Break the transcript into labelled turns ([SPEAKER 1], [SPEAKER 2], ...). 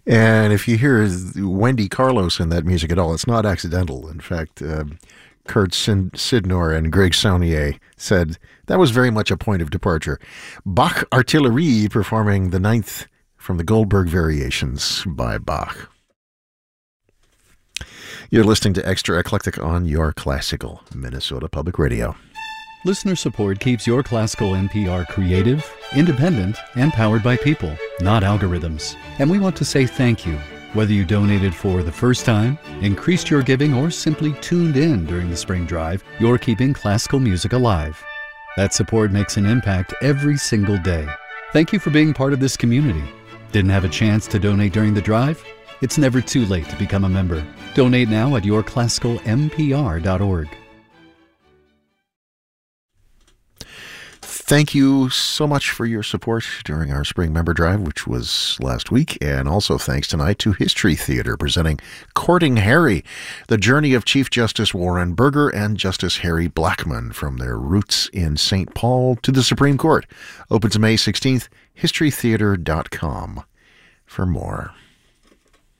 [SPEAKER 1] And if you hear Wendy Carlos in that music at all, it's not accidental. In fact, Kurt Sidnor and Greg Saunier said that was very much a point of departure. Bach Artillerie performing the ninth from the Goldberg Variations by Bach. You're listening to Extra Eclectic on your classical Minnesota Public Radio.
[SPEAKER 2] Listener support keeps your classical NPR creative, independent, and powered by people, not algorithms. And we want to say thank you. Whether you donated for the first time, increased your giving, or simply tuned in during the spring drive, you're keeping classical music alive. That support makes an impact every single day. Thank you for being part of this community. Didn't have a chance to donate during the drive? It's never too late to become a member. Donate now at yourclassicalmpr.org.
[SPEAKER 1] Thank you so much for your support during our spring member drive, which was last week. And also thanks tonight to History Theater presenting Courting Harry, the journey of Chief Justice Warren Burger and Justice Harry Blackmun from their roots in St. Paul to the Supreme Court. Opens May 16th, historytheater.com for more.